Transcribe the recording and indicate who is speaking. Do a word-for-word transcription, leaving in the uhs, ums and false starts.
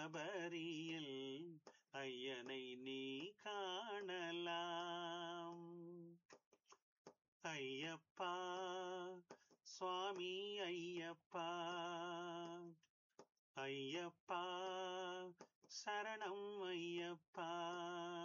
Speaker 1: சபரியில் ஐயனை நீ காணலாம். ஐயப்பா சுவாமி ஐயப்பா, ஐயப்பா சரணம் ஐயப்பா.